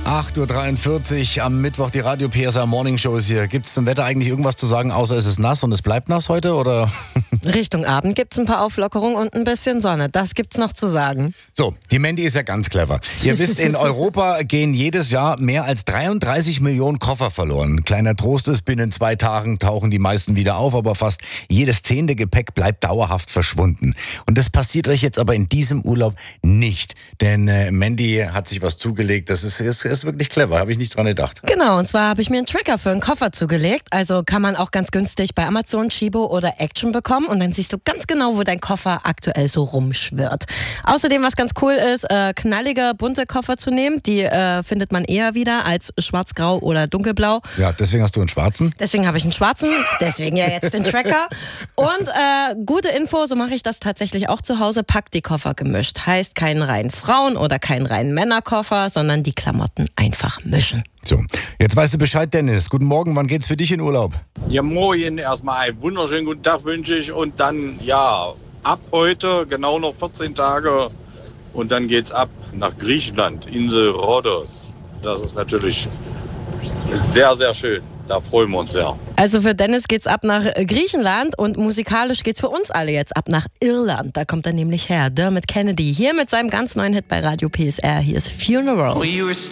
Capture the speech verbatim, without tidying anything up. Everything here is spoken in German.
acht Uhr dreiundvierzig am Mittwoch, die Radio P S A Morning Show ist hier. Gibt es zum Wetter eigentlich irgendwas zu sagen, außer es ist nass und es bleibt nass heute, oder? Richtung Abend gibt es ein paar Auflockerungen und ein bisschen Sonne. Das gibt's noch zu sagen. So, die Mandy ist ja ganz clever. Ihr wisst, in Europa gehen jedes Jahr mehr als dreiunddreißig Millionen Koffer verloren. Kleiner Trost ist, binnen zwei Tagen tauchen die meisten wieder auf, aber fast jedes zehnte Gepäck bleibt dauerhaft verschwunden. Und das passiert euch jetzt aber in diesem Urlaub nicht. Denn äh, Mandy hat sich was zugelegt, das ist, ist, ist wirklich clever, habe ich nicht dran gedacht. Genau, und zwar habe ich mir einen Tracker für einen Koffer zugelegt. Also kann man auch ganz günstig bei Amazon, Chibo oder Action bekommen. Und dann siehst du ganz genau, wo dein Koffer aktuell so rumschwirrt. Außerdem, was ganz cool ist, äh, knallige, bunte Koffer zu nehmen. Die äh, findet man eher wieder als schwarz-grau oder dunkelblau. Ja, deswegen hast du einen schwarzen. Deswegen habe ich einen schwarzen, deswegen ja jetzt den Tracker. Und äh, gute Info, so mache ich das tatsächlich auch zu Hause, pack die Koffer gemischt. Heißt keinen reinen Frauen- oder keinen reinen Männerkoffer, sondern die Klamotten einfach mischen. So, jetzt weißt du Bescheid, Dennis. Guten Morgen, wann geht's für dich in Urlaub? Ja, moin, erstmal einen wunderschönen guten Tag wünsche ich und dann, ja, ab heute, genau noch vierzehn Tage und dann geht's ab nach Griechenland, Insel Rhodos. Das ist natürlich sehr, sehr schön. Da freuen wir uns sehr. Also für Dennis geht's ab nach Griechenland und musikalisch geht's für uns alle jetzt ab nach Irland. Da kommt er nämlich her, Dermot Kennedy, hier mit seinem ganz neuen Hit bei Radio P S R. Hier ist Funeral.